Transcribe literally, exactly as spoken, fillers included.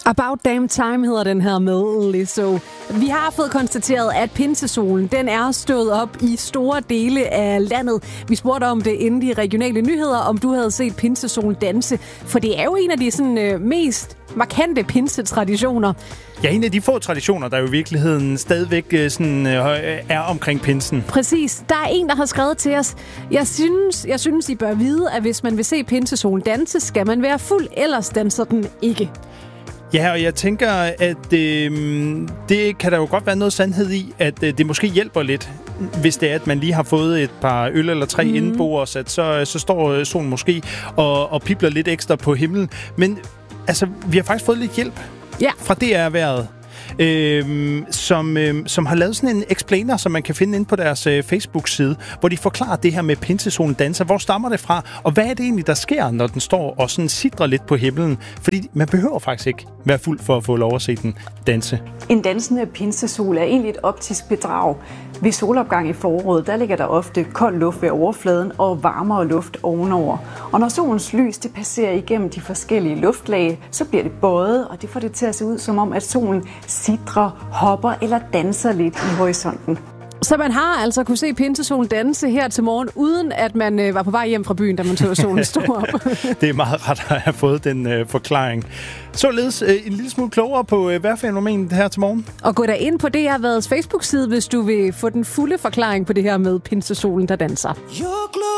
About Damn Time hedder den her med Lizzo. Vi har fået konstateret, at pinsesolen den er stået op i store dele af landet. Vi spurgte om det inden de regionale nyheder, om du havde set pinsesolen danse. For det er jo en af de sådan, øh, mest markante pinsetraditioner. Ja, en af de få traditioner, der jo i virkeligheden stadigvæk sådan, øh, er omkring pinsen. Præcis. Der er en, der har skrevet til os. Jeg synes, jeg synes, I bør vide, at hvis man vil se pinsesolen danse, skal man være fuld, ellers danser den ikke. Ja, og jeg tænker, at øh, det kan der jo godt være noget sandhed i, at øh, det måske hjælper lidt, hvis det er, at man lige har fået et par øl eller tre mm. indenbords, at så, så står solen måske og, og pibler lidt ekstra på himlen. Men altså, vi har faktisk fået lidt hjælp ja. fra D R-erhvervet. Øh, som, øh, som har lavet sådan en explainer, som man kan finde inde på deres øh, Facebook-side, hvor de forklarer det her med pinsesolen danser. Hvor stammer det fra? Og hvad er det egentlig, der sker, når den står og sådan sidrer lidt på himlen? Fordi man behøver faktisk ikke være fuld for at få lov at se den danse. En dansende pinsesol er egentlig et optisk bedrag. Ved solopgang i foråret, der ligger der ofte kold luft ved overfladen og varmere luft ovenover. Og når solens lys det passerer igennem de forskellige luftlag, så bliver det bøjet, og det får det til at se ud som om, at solen sidrer, hopper eller danser lidt i horisonten. Så man har altså kunne se pinsesolen danse her til morgen, uden at man øh, var på vej hjem fra byen, da man så solen stå op. Det er meget ret at have fået den øh, forklaring. Således øh, en lille smule klogere på øh, vejrfænomenet her til morgen. Og gå da ind på D R-værdets Facebook-side, hvis du vil få den fulde forklaring på det her med pinsesolen, der danser.